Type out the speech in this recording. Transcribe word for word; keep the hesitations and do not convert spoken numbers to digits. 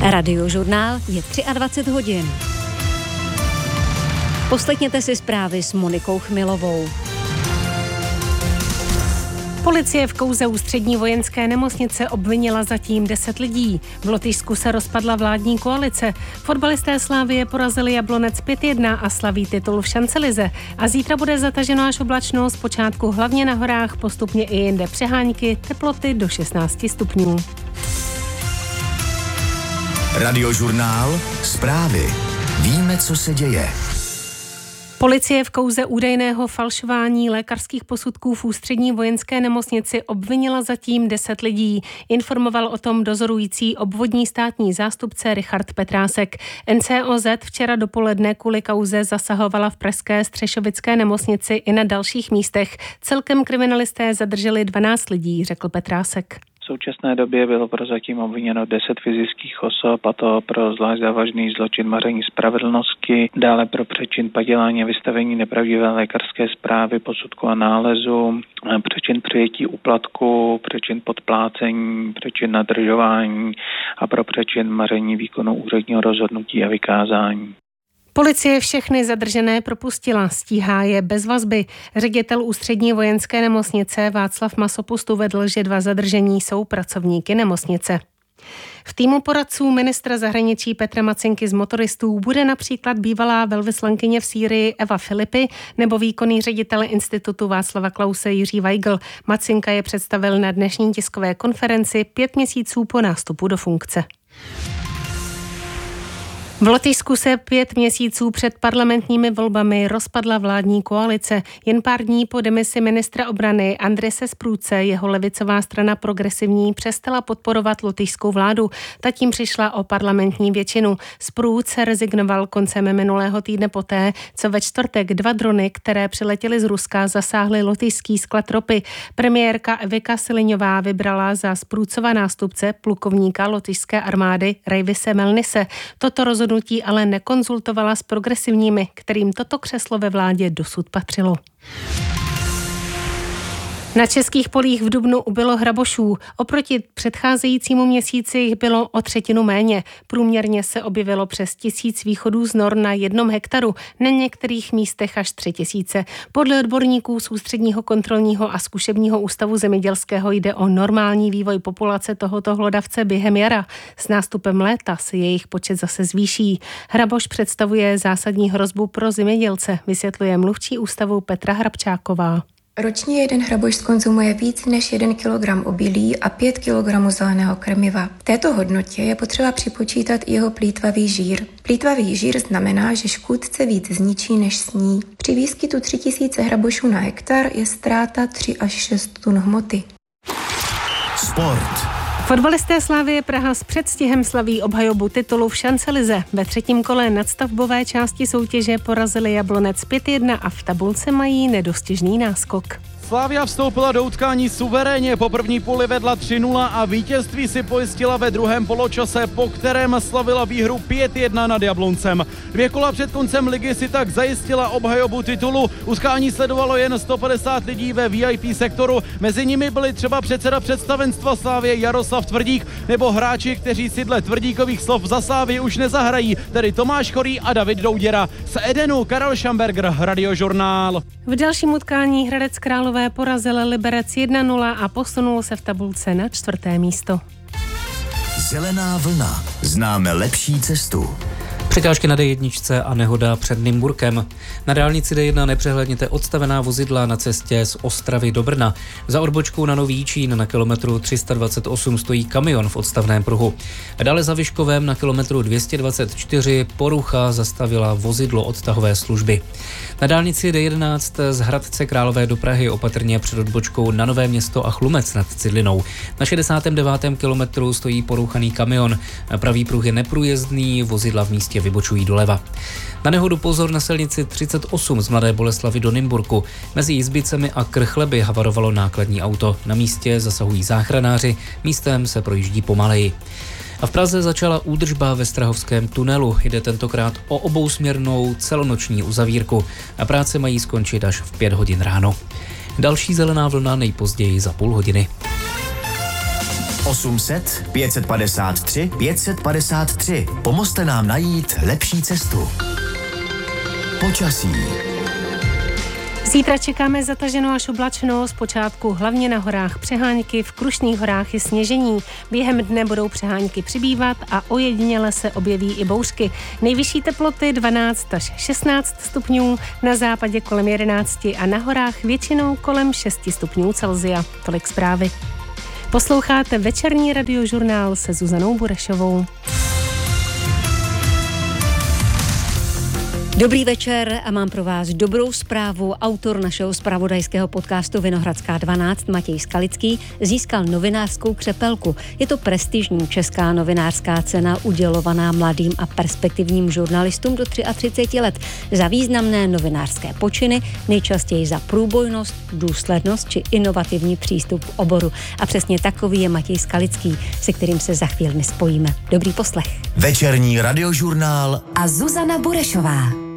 Radiožurnál je dvacet tři hodin. Poslechněte si zprávy s Monikou Chmilovou. Policie v kauze Ústřední vojenské nemocnice obvinila zatím deset lidí. V Lotyšsku se rozpadla vládní koalice. Fotbalisté Slavie porazili Jablonec pět jedna a slaví titul v šancelize. A zítra bude zataženo až oblačno, zpočátku hlavně na horách, postupně i jinde přehánky, teploty do šestnáct stupňů. Radiožurnál, zprávy. Víme, co se děje. Policie v kauze údajného falšování lékařských posudků v Ústřední vojenské nemocnici obvinila zatím deset lidí. Informoval o tom dozorující obvodní státní zástupce Richard Petrásek. N C O Z včera dopoledne kvůli kauze zasahovala v pražské Střešovické nemocnici i na dalších místech. Celkem kriminalisté zadrželi dvanáct lidí, řekl Petrásek. V současné době bylo prozatím obviněno deset fyzických osob, a to pro zvlášť závažný zločin maření spravedlnosti, dále pro přečin padělání a vystavení nepravdivé lékařské zprávy, posudku a nálezu, přečin přijetí úplatku, přečin podplácení, přečin nadržování a pro přečin maření výkonu úředního rozhodnutí a vykázání. Policie všechny zadržené propustila, stíhá je bez vazby. Ředitel Ústřední vojenské nemocnice Václav Masopust uvedl, že dva zadržení jsou pracovníky nemocnice. V týmu poradců ministra zahraničí Petra Macinky z motoristů bude například bývalá velvyslankyně v Sýrii Eva Filipy nebo výkonný ředitel institutu Václava Klause Jiří Weigl. Macinka je představil na dnešní tiskové konferenci pět měsíců po nástupu do funkce. V Lotyšsku se pět měsíců před parlamentními volbami rozpadla vládní koalice. Jen pár dní po demisi ministra obrany Andrise Sprůce jeho levicová strana Progresivní přestala podporovat lotyšskou vládu. Ta tím přišla o parlamentní většinu. Sprůce rezignoval koncem minulého týdne poté, co ve čtvrtek dva drony, které přiletěly z Ruska, zasáhly lotyšský sklad ropy. Premiérka Evika Siliňová vybrala za Sprůcova nástupce plukovníka lotyšské armády Reivise Melnise. Toto rozhodnutí ale nekonzultovala s progresivními, kterým toto křeslo ve vládě dosud patřilo. Na českých polích v dubnu ubylo hrabošů. Oproti předcházejícímu měsíci jich bylo o třetinu méně. Průměrně se objevilo přes tisíc východů z nor na jednom hektaru, na některých místech až tři tisíce. Podle odborníků z Ústředního kontrolního a zkušebního ústavu zemědělského jde o normální vývoj populace tohoto hlodavce během jara. S nástupem léta se jejich počet zase zvýší. Hraboš představuje zásadní hrozbu pro zemědělce, vysvětluje mluvčí ústavu Petra Hrabčáková. Ročně jeden hraboš zkonzumuje víc než jeden kilogram obilí a pět kilogramů zeleného krmiva. V této hodnotě je potřeba připočítat i jeho plýtvavý žír. Plýtvavý žír znamená, že škůdce víc zničí než sní. Při výskytu tři tisíce hrabošů na hektar je ztráta tři až šest tun hmoty. Sport. Fotbalisté Slavie Praha s předstihem slaví obhajobu titulu v šancelize. Ve třetím kole nadstavbové části soutěže porazili Jablonec pět jedna a v tabulce mají nedostižný náskok. Slavia vstoupila do utkání suverénně, po první půli vedla tři nula a vítězství si pojistila ve druhém poločase, po kterém slavila výhru pět jedna nad Jabloncem. Dvě kola před koncem ligy si tak zajistila obhajobu titulu. Utkání sledovalo jen sto padesát lidí ve V I P sektoru, mezi nimi byli třeba předseda představenstva Slavie Jaroslav Tvrdík nebo hráči, kteří si dle Tvrdíkových slov za Slavii už nezahrají, tedy Tomáš Chorý a David Douděra. Z Edenu Karel Šamberger, Radiožurnál. V dalším utkání Hradec Králové porazil Liberec jedna nula a posunul se v tabulce na čtvrté místo. Zelená vlna. Známe lepší cestu. Překážky na D jedna a nehoda před Nymburkem. Na dálnici D jedna nepřehledněte odstavená vozidla na cestě z Ostravy do Brna. Za odbočkou na Nový Jičín na kilometru tři sta dvacet osm stojí kamion v odstavném pruhu. A dále za Vyškovem na kilometru dvě stě dvacet čtyři porucha zastavila vozidlo odtahové služby. Na dálnici D jedenáct z Hradce Králové do Prahy opatrně před odbočkou na Nové Město a Chlumec nad Cidlinou. Na šedesátém devátém kilometru stojí porouchaný kamion. Pravý pruh je neprůjezdný, vozidla v místě vybočují doleva. Na nehodu pozor na silnici třicet osm z Mladé Boleslavi do Nymburku. Mezi Jizbicemi a Krchleby havarovalo nákladní auto. Na místě zasahují záchranáři, místem se projíždí pomaleji. A v Praze začala údržba ve Strahovském tunelu. Jde tentokrát o obousměrnou celonoční uzavírku a práce mají skončit až v pět hodin ráno. Další zelená vlna nejpozději za půl hodiny. osm set pět padesát tři pět padesát tři. Pomozte nám najít lepší cestu. Počasí. Zítra čekáme zataženou až oblačno, zpočátku hlavně na horách přehánky, v Krušných horách i sněžení. Během dne budou přehánky přibývat a ojediněle se objeví i bouřky. Nejvyšší teploty dvanáct až šestnáct stupňů, na západě kolem jedenáct a na horách většinou kolem šest stupňů Celsia. Tolik zprávy. Posloucháte večerní radiožurnál se Zuzanou Burešovou. Dobrý večer a mám pro vás dobrou zprávu. Autor našeho zpravodajského podcastu Vinohradská dvanáct Matěj Skalický získal novinářskou křepelku. Je to prestižní česká novinářská cena udělovaná mladým a perspektivním žurnalistům do třiceti tří let za významné novinářské počiny, nejčastěji za průbojnost, důslednost či inovativní přístup v oboru. A přesně takový je Matěj Skalický, se kterým se za chvíli spojíme. Dobrý poslech. Večerní radiožurnál a Zuzana Burešová.